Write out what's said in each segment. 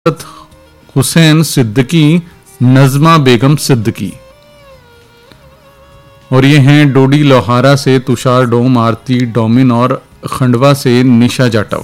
हुसैन सिद्दीकी, नज़मा बेगम सिद्दीकी। और ये हैं डोडी लोहारा से तुषार डोम, आरती डोमिन और खंडवा से निशा जाटव।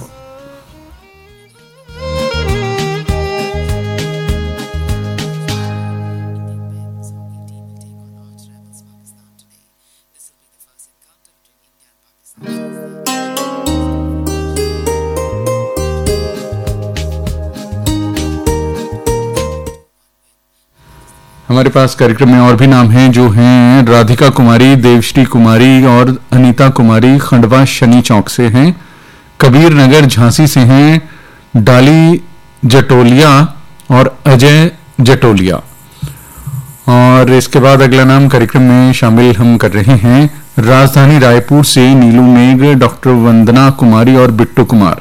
हमारे पास कार्यक्रम में और भी नाम हैं जो हैं राधिका कुमारी, देवश्री कुमारी और अनीता कुमारी, खंडवा शनि चौक से हैं। कबीर नगर झांसी से हैं डाली जटोलिया और अजय जटोलिया। और इसके बाद अगला नाम कार्यक्रम में शामिल हम कर रहे हैं राजधानी रायपुर से नीलू मेघ, डॉक्टर वंदना कुमारी और बिट्टू कुमार।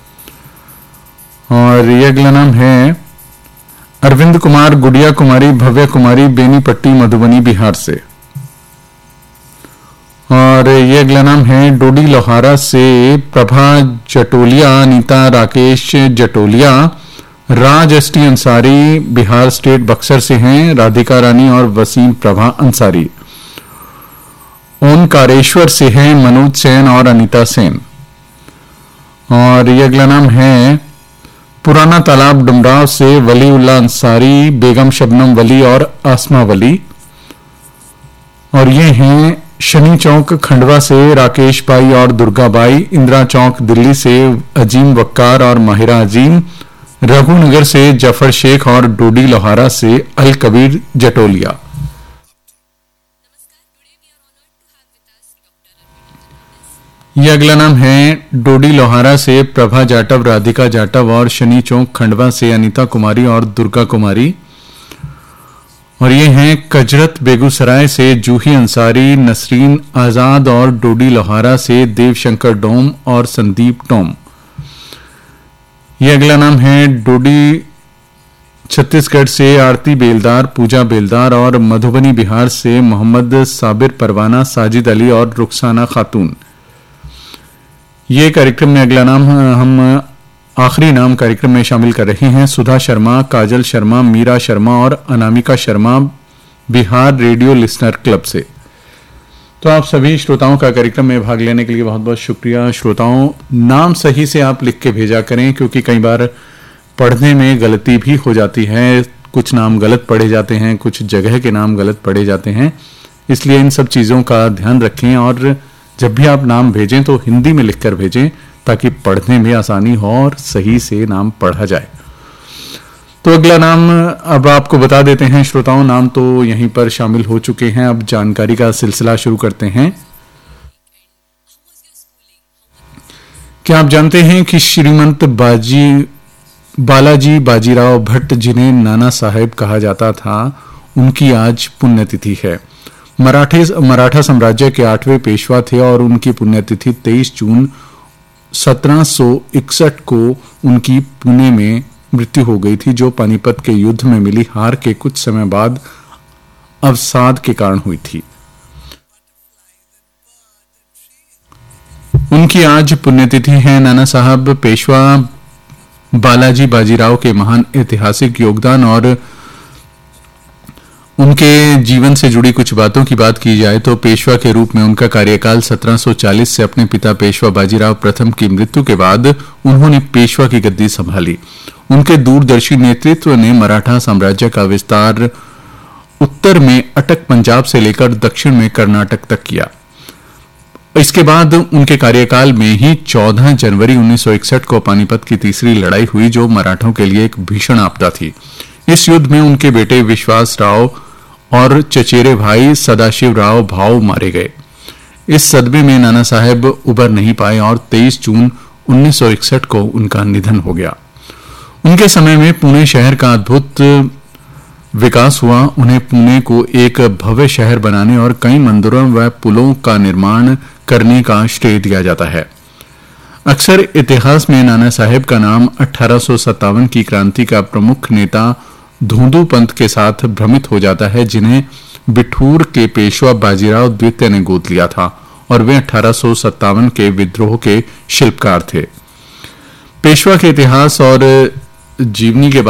और ये अगला नाम है अरविंद कुमार, गुड़िया कुमारी, भव्या कुमारी, बेनीपट्टी मधुबनी बिहार से। और ये अगला नाम है डोडी लोहारा से प्रभा जटोलिया, अनीता राकेश जटोलिया, राज एसटी अंसारी बिहार स्टेट बक्सर से हैं, राधिका रानी और वसीम प्रभा अंसारी। ओंकारेश्वर से हैं मनोज सेन और अनीता सेन। और ये अगला नाम है पुराना तालाब डुमराव से वली उल्ला अंसारी, बेगम शबनम वली और आसमा वली। और ये हैं शनि चौक खंडवा से राकेश भाई और दुर्गा बाई, इंदिरा चौक दिल्ली से अजीम वक्कार और माहिरा अजीम, रघुनगर से जफर शेख और डोडी लोहारा से अल कबीर जटोलिया। यह अगला नाम है डोडी लोहारा से प्रभा जाटव, राधिका जाटव और शनि चौक खंडवा से अनीता कुमारी और दुर्गा कुमारी। और ये हैं कजरत बेगूसराय से जूही अंसारी, नसरीन आजाद और डोडी लोहारा से देवशंकर डोम और संदीप डोम। यह अगला नाम है डोडी छत्तीसगढ़ से आरती बेलदार, पूजा बेलदार और मधुबनी बिहार से मोहम्मद साबिर परवाना, साजिद अली और रुखसाना खातून। ये कार्यक्रम में अगला नाम हम आखिरी नाम कार्यक्रम में शामिल कर रहे हैं सुधा शर्मा, काजल शर्मा, मीरा शर्मा और Anamika Sharma Bihar radio listener club से। तो आप सभी श्रोताओं का कार्यक्रम में भाग लेने के लिए बहुत बहुत शुक्रिया। श्रोताओं, नाम सही से आप लिख के भेजा करें क्योंकि कई बार पढ़ने में गलती भी हो जाती है, कुछ नाम गलत पढ़े जाते हैं, कुछ जगह के नाम गलत पढ़े जाते हैं, इसलिए इन सब चीज़ों का ध्यान रखें। और जब भी आप नाम भेजें तो हिंदी में लिखकर भेजें ताकि पढ़ने में आसानी हो और सही से नाम पढ़ा जाए। तो अगला नाम अब आपको बता देते हैं श्रोताओं, नाम तो यहीं पर शामिल हो चुके हैं। अब जानकारी का सिलसिला शुरू करते हैं। क्या आप जानते हैं कि श्रीमंत बालाजी बाजीराव भट्ट, जिन्हें नाना साहेब कहा जाता था, उनकी आज पुण्यतिथि है। मराठा साम्राज्य के 8वें पेशवा थे और उनकी पुण्यतिथि 23 जून 1761 को उनकी पुणे में मृत्यु हो गई थी, जो पानीपत के युद्ध में मिली हार के कुछ समय बाद अवसाद के कारण हुई थी। उनकी आज पुण्यतिथि है। नाना साहब पेशवा बालाजी बाजीराव के महान ऐतिहासिक योगदान और उनके जीवन से जुड़ी कुछ बातों की बात की जाए तो पेशवा के रूप में उनका कार्यकाल 1740 से अपने पिता पेशवा बाजीराव प्रथम की मृत्यु के बाद उन्होंने पेशवा की गद्दी संभाली। उनके दूरदर्शी नेतृत्व ने मराठा साम्राज्य का विस्तार उत्तर में अटक पंजाब से लेकर दक्षिण में कर्नाटक तक किया। इसके बाद उनके कार्यकाल में ही 14 जनवरी 1961 को पानीपत की तीसरी लड़ाई हुई, जो मराठों के लिए एक भीषण आपदा थी। इस युद्ध में उनके बेटे विश्वास राव और चचेरे भाई सदाशिव राव भाव मारे गए। इस सदमे में नाना साहेब उबर नहीं पाए और 23 जून 1961 को उनका निधन हो गया। उनके समय में पुणे शहर का अद्भुत विकास हुआ। उन्हें पुणे को एक भव्य शहर बनाने और कई मंदिरों व पुलों का निर्माण करने का श्रेय दिया जाता है। अक्सर इतिहास में नाना साहेब का नाम 1857 की क्रांति का प्रमुख नेता धोंदू पंत के साथ भ्रमित हो जाता है, जिन्हें बिठूर के पेशवा बाजीराव द्वितीय ने गोद लिया था और वे 1857 के विद्रोह के शिल्पकार थे। पेशवा के इतिहास और जीवनी के